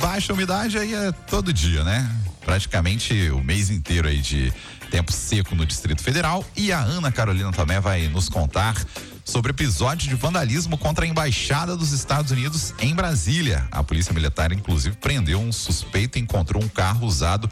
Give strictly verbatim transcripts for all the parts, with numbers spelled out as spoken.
baixa umidade aí é todo dia, né? Praticamente o mês inteiro aí de tempo seco no Distrito Federal. E a Ana Carolina Tomé vai nos contar sobre episódio de vandalismo contra a Embaixada dos Estados Unidos em Brasília. A Polícia Militar, inclusive, prendeu um suspeito e encontrou um carro usado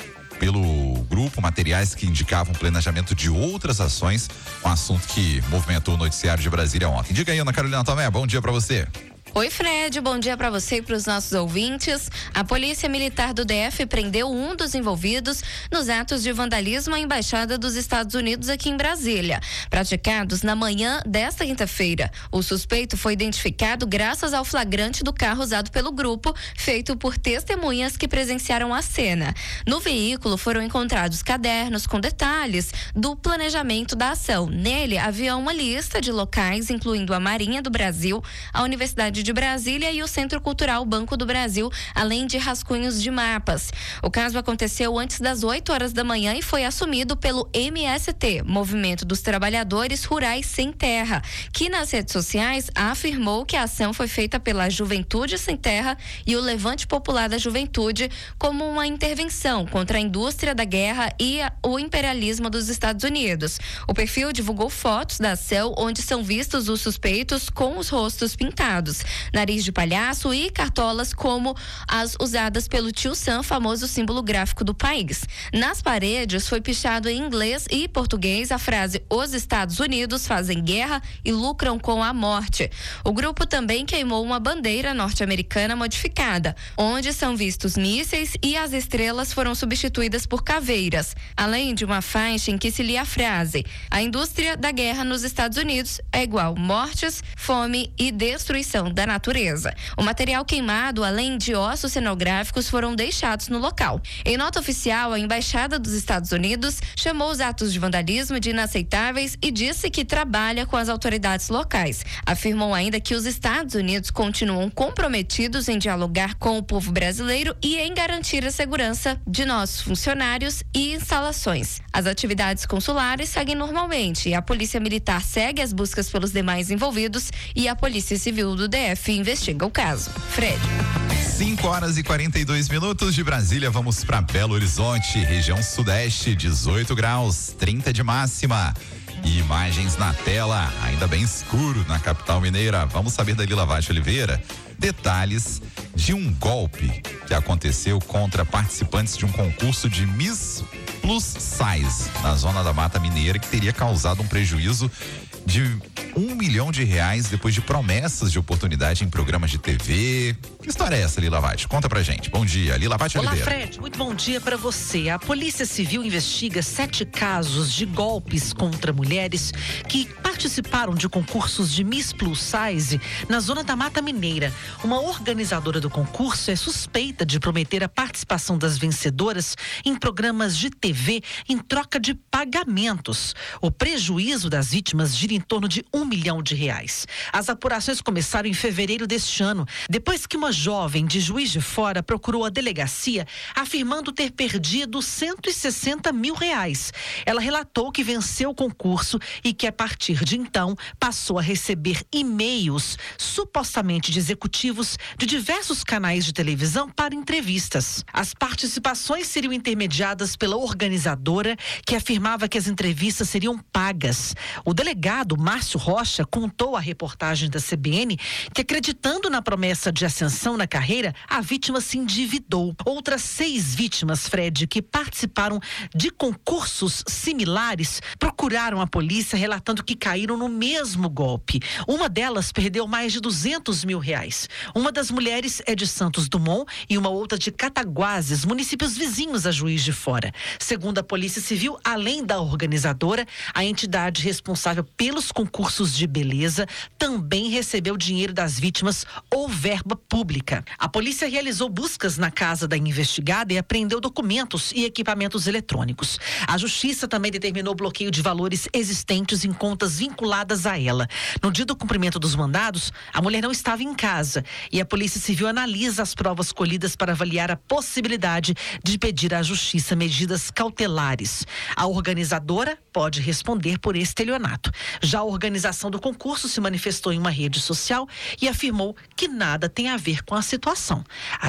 pelo grupo, materiais que indicavam planejamento de outras ações, um assunto que movimentou o noticiário de Brasília ontem. Diga aí, Ana Carolina Tomé, bom dia pra você. Oi, Fred, bom dia para você e para os nossos ouvintes. A Polícia Militar do D F prendeu um dos envolvidos nos atos de vandalismo à Embaixada dos Estados Unidos aqui em Brasília, praticados na manhã desta quinta-feira. O suspeito foi identificado graças ao flagrante do carro usado pelo grupo, feito por testemunhas que presenciaram a cena. No veículo foram encontrados cadernos com detalhes do planejamento da ação. Nele havia uma lista de locais, incluindo a Marinha do Brasil, a Universidade de Brasília e o Centro Cultural Banco do Brasil, além de rascunhos de mapas. O caso aconteceu antes das oito horas da manhã e foi assumido pelo M S T, Movimento dos Trabalhadores Rurais Sem Terra, que nas redes sociais afirmou que a ação foi feita pela Juventude Sem Terra e o Levante Popular da Juventude como uma intervenção contra a indústria da guerra e a, o imperialismo dos Estados Unidos. O perfil divulgou fotos da ação onde são vistos os suspeitos com os rostos pintados, nariz de palhaço e cartolas como as usadas pelo Tio Sam, famoso símbolo gráfico do país. Nas paredes foi pichado em inglês e português a frase: os Estados Unidos fazem guerra e lucram com a morte. O grupo também queimou uma bandeira norte-americana modificada, onde são vistos mísseis e as estrelas foram substituídas por caveiras, além de uma faixa em que se lia a frase: a indústria da guerra nos Estados Unidos é igual mortes, fome e destruição da natureza. O material queimado, além de ossos cenográficos, foram deixados no local. Em nota oficial, a Embaixada dos Estados Unidos chamou os atos de vandalismo de inaceitáveis e disse que trabalha com as autoridades locais. Afirmou ainda que os Estados Unidos continuam comprometidos em dialogar com o povo brasileiro e em garantir a segurança de nossos funcionários e instalações. As atividades consulares seguem normalmente e a Polícia Militar segue as buscas pelos demais envolvidos e a Polícia Civil do D F investiga o caso. Fred. cinco horas e quarenta e dois minutos de Brasília, vamos para Belo Horizonte, região sudeste, dezoito graus, trinta de máxima. E imagens na tela, ainda bem escuro na capital mineira. Vamos saber da Lila Vaz Oliveira detalhes de um golpe que aconteceu contra participantes de um concurso de Miss Plus Size na zona da Mata Mineira, que teria causado um prejuízo de um milhão de reais depois de promessas de oportunidade em programas de T V. Que história é essa, Lila Vaz? Conta pra gente. Bom dia, Lila Vaz Oliveira. Olá, Fred. Muito bom dia pra você. A Polícia Civil investiga sete casos de golpes contra mulheres que participaram de concursos de Miss Plus Size na zona da Mata Mineira. Uma organizadora do concurso é suspeita de prometer a participação das vencedoras em programas de T V em troca de pagamentos. O prejuízo das vítimas gira em torno de um milhão de reais. As apurações começaram em fevereiro deste ano, depois que uma jovem de Juiz de Fora procurou a delegacia afirmando ter perdido cento e sessenta mil reais. Ela relatou que venceu o concurso e que a partir de então passou a receber e-mails supostamente de executivos de diversos canais de televisão para entrevistas. As participações seriam intermediadas pela organizadora, que afirmava que as entrevistas seriam pagas. O delegado Márcio Rocha contou à reportagem da C B N que, acreditando na promessa de ascensão na carreira, a vítima se endividou. Outras seis vítimas, Fred, que participaram de concursos similares, procuraram a polícia relatando que caíram no mesmo golpe. Uma delas perdeu mais de duzentos mil reais. Uma das mulheres é de Santos Dumont e uma outra de Cataguases, municípios vizinhos a Juiz de Fora. Segundo a Polícia Civil, além da organizadora, a entidade responsável pelos concursos de beleza também recebeu dinheiro das vítimas ou verba pública. A polícia realizou buscas na casa da investigada e apreendeu documentos e equipamentos eletrônicos. A Justiça também determinou o bloqueio de valores existentes em contas vinculadas a ela. No dia do cumprimento dos mandados, a mulher não estava em casa e a Polícia Civil analisa as provas colhidas para avaliar a possibilidade de pedir à Justiça medidas cautelares. A organizadora pode responder por estelionato. Já a organização do concurso se manifestou em uma rede social e afirmou que nada tem a ver com a situação. A